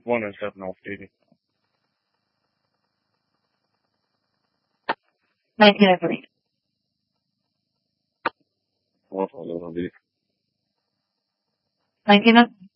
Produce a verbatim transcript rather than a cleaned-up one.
one and seven off duty. nineteen, I believe. What was it? nineteen,